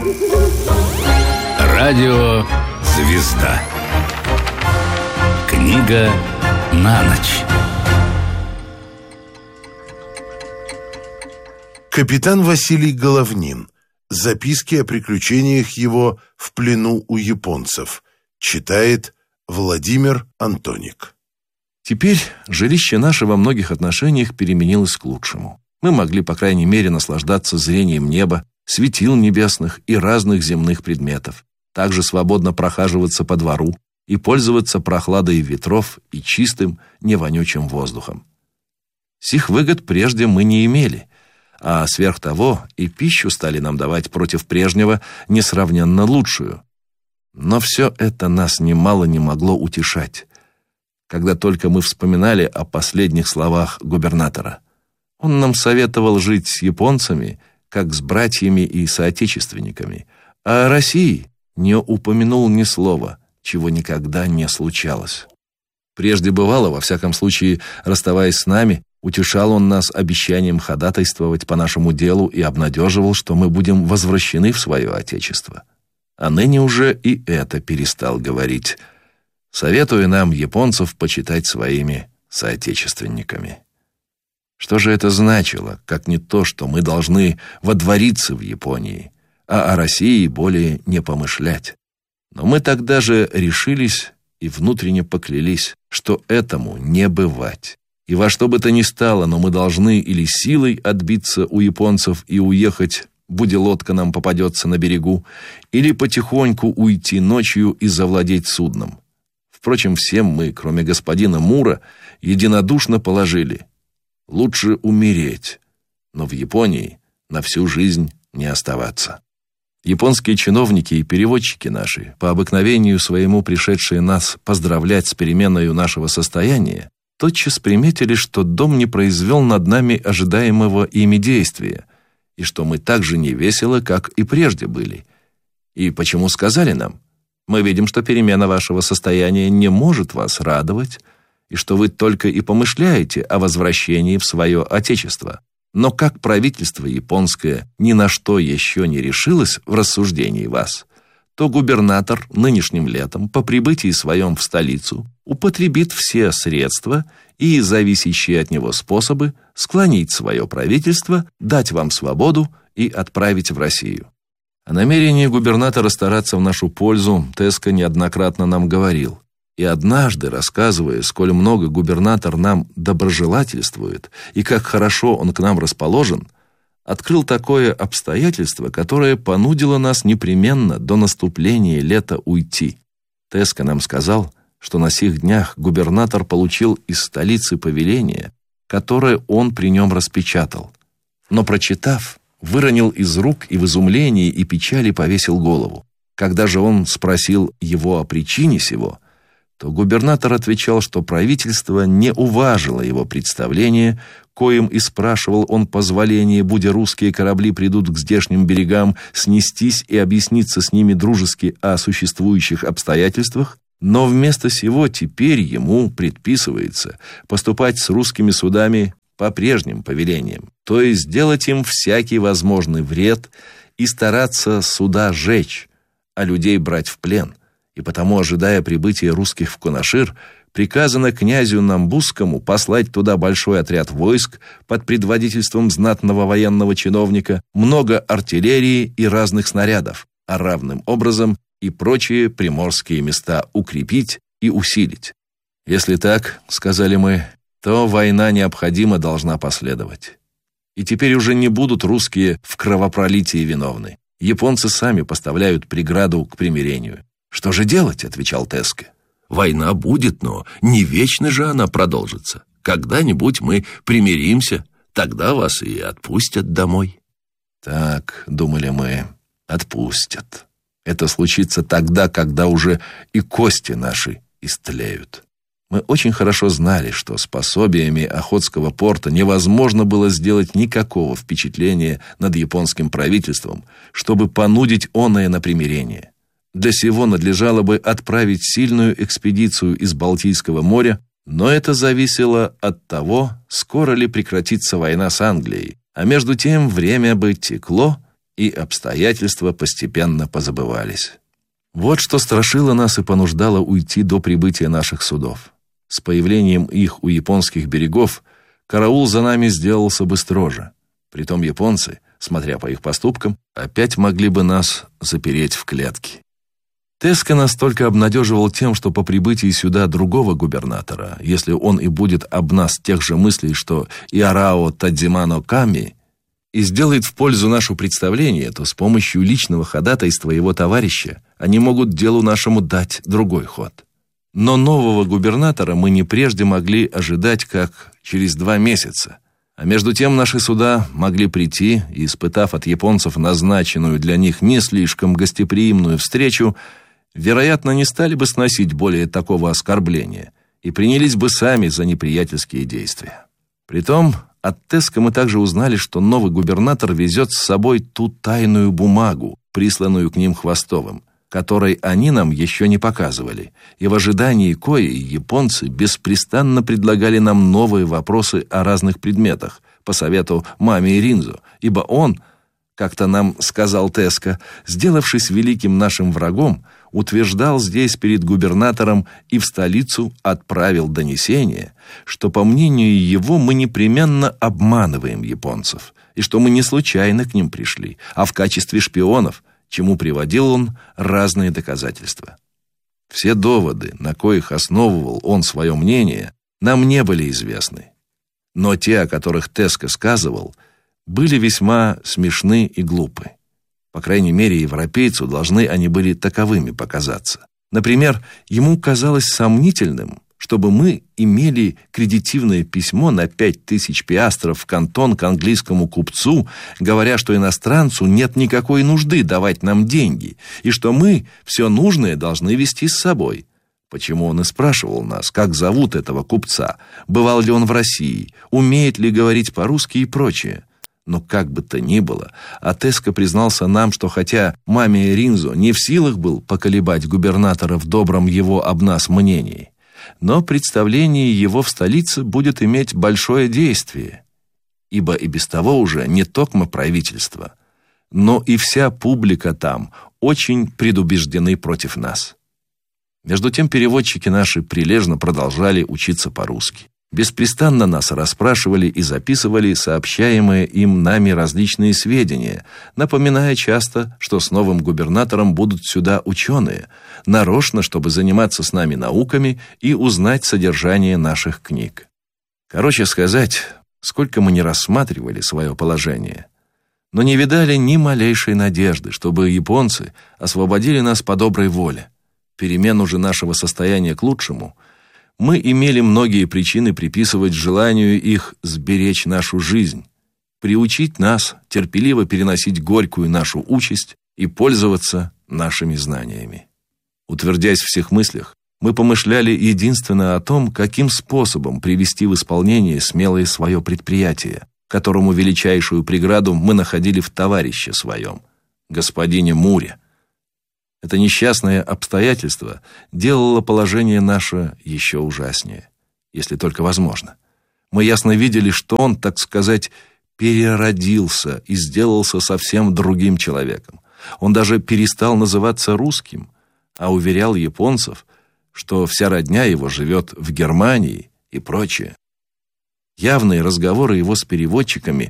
Радио «Звезда». Книга на ночь. Капитан Василий Головнин. Записки о приключениях его в плену у японцев. Читает Владимир Антоник. Теперь жилище наше во многих отношениях переменилось к лучшему. Мы могли, по крайней мере, наслаждаться зрением неба, светил небесных и разных земных предметов, также свободно прохаживаться по двору и пользоваться прохладой ветров и чистым, невонючим воздухом. Сих выгод прежде мы не имели, а сверх того и пищу стали нам давать против прежнего несравненно лучшую. Но все это нас немало не могло утешать, когда только мы вспоминали о последних словах губернатора. Он нам советовал жить с японцами, как с братьями и соотечественниками, а о России не упомянул ни слова, чего никогда не случалось. Прежде бывало, во всяком случае, расставаясь с нами, утешал он нас обещанием ходатайствовать по нашему делу и обнадеживал, что мы будем возвращены в свое отечество. А ныне уже и это перестал говорить, советуя нам, японцев, почитать своими соотечественниками. Что же это значило, как не то, что мы должны водвориться в Японии, а о России более не помышлять? Но мы тогда же решились и внутренне поклялись, что этому не бывать. И во что бы то ни стало, но мы должны или силой отбиться у японцев и уехать, будь лодка нам попадется на берегу, или потихоньку уйти ночью и завладеть судном. Впрочем, всем мы, кроме господина Мура, единодушно положили: лучше умереть, но в Японии на всю жизнь не оставаться. Японские чиновники и переводчики наши, по обыкновению своему пришедшие нас поздравлять с переменою нашего состояния, тотчас приметили, что дом не произвел над нами ожидаемого ими действия, и что мы так же невесело, как и прежде были. И почему сказали нам: мы видим, что перемена вашего состояния не может вас радовать, и что вы только и помышляете о возвращении в свое отечество. Но как правительство японское ни на что еще не решилось в рассуждении вас, то губернатор нынешним летом по прибытии своем в столицу употребит все средства и зависящие от него способы склонить свое правительство, дать вам свободу и отправить в Россию. О намерении губернатора стараться в нашу пользу Теска неоднократно нам говорил. И однажды, рассказывая, сколь много губернатор нам доброжелательствует и как хорошо он к нам расположен, открыл такое обстоятельство, которое понудило нас непременно до наступления лета уйти. Теска нам сказал, что на сих днях губернатор получил из столицы повеление, которое он при нем распечатал. Но, прочитав, выронил из рук и в изумлении и печали повесил голову. Когда же он спросил его о причине сего, то губернатор отвечал, что правительство не уважило его представление, коим и спрашивал он позволение, будя русские корабли придут к здешним берегам, снестись и объясниться с ними дружески о существующих обстоятельствах, но вместо сего теперь ему предписывается поступать с русскими судами по прежним повелениям, то есть делать им всякий возможный вред и стараться суда жечь, а людей брать в плен. И потому, ожидая прибытия русских в Кунашир, приказано князю Намбузскому послать туда большой отряд войск под предводительством знатного военного чиновника, много артиллерии и разных снарядов, а равным образом и прочие приморские места укрепить и усилить. Если так, сказали мы, то война необходимо должна последовать. И теперь уже не будут русские в кровопролитии виновны. Японцы сами поставляют преграду к примирению. «Что же делать?» — отвечал Теска. «Война будет, но не вечно же она продолжится. Когда-нибудь мы примиримся, тогда вас и отпустят домой». Так, думали мы, отпустят. Это случится тогда, когда уже и кости наши истлеют. Мы очень хорошо знали, что с пособиями Охотского порта невозможно было сделать никакого впечатления над японским правительством, чтобы понудить оное на примирение. Для сего надлежало бы отправить сильную экспедицию из Балтийского моря, но это зависело от того, скоро ли прекратится война с Англией, а между тем время бы текло, и обстоятельства постепенно позабывались. Вот что страшило нас и понуждало уйти до прибытия наших судов. С появлением их у японских берегов караул за нами сделался бы строже. Притом японцы, смотря по их поступкам, опять могли бы нас запереть в клетки. Теска нас только обнадеживал тем, что по прибытии сюда другого губернатора, если он и будет об нас тех же мыслей, что Иарао Тадзимано Ками, и сделает в пользу нашу представление, то с помощью личного ходатайства его товарища они могут делу нашему дать другой ход. Но нового губернатора мы не прежде могли ожидать, как через 2 месяца. А между тем наши суда могли прийти и, испытав от японцев назначенную для них не слишком гостеприимную встречу, вероятно, не стали бы сносить более такого оскорбления и принялись бы сами за неприятельские действия. Притом, от Теска мы также узнали, что новый губернатор везет с собой ту тайную бумагу, присланную к ним Хвостовым, которой они нам еще не показывали, и в ожидании коей японцы беспрестанно предлагали нам новые вопросы о разных предметах по совету Мами Ринзо, ибо он, как-то нам сказал Теска, сделавшись великим нашим врагом, утверждал здесь перед губернатором и в столицу отправил донесение, что, по мнению его, мы непременно обманываем японцев, и что мы не случайно к ним пришли, а в качестве шпионов, чему приводил он разные доказательства. Все доводы, на коих основывал он свое мнение, нам не были известны. Но те, о которых Теска сказывал, были весьма смешны и глупы. По крайней мере, европейцу должны они были таковыми показаться. Например, ему казалось сомнительным, чтобы мы имели кредитивное письмо на 5000 пиастров в кантон к английскому купцу, говоря, что иностранцу нет никакой нужды давать нам деньги, и что мы все нужное должны везти с собой. Почему он и спрашивал нас, как зовут этого купца, бывал ли он в России, умеет ли говорить по-русски и прочее. Но как бы то ни было, Теска признался нам, что хотя Мами Ринзо не в силах был поколебать губернатора в добром его об нас мнении, но представление его в столице будет иметь большое действие, ибо и без того уже не токмо правительство, но и вся публика там очень предубеждены против нас. Между тем переводчики наши прилежно продолжали учиться по-русски. Беспрестанно нас расспрашивали и записывали сообщаемые им нами различные сведения, напоминая часто, что с новым губернатором будут сюда ученые, нарочно, чтобы заниматься с нами науками и узнать содержание наших книг. Короче сказать, сколько мы не рассматривали свое положение, но не видали ни малейшей надежды, чтобы японцы освободили нас по доброй воле. Перемену же нашего состояния к лучшему мы имели многие причины приписывать желанию их сберечь нашу жизнь, приучить нас терпеливо переносить горькую нашу участь и пользоваться нашими знаниями. Утвердясь в всех мыслях, мы помышляли единственно о том, каким способом привести в исполнение смелое свое предприятие, которому величайшую преграду мы находили в товарище своем, господине Муре. Это несчастное обстоятельство делало положение наше еще ужаснее, если только возможно. Мы ясно видели, что он, так сказать, переродился и сделался совсем другим человеком. Он даже перестал называться русским, а уверял японцев, что вся родня его живет в Германии и прочее. Явные разговоры его с переводчиками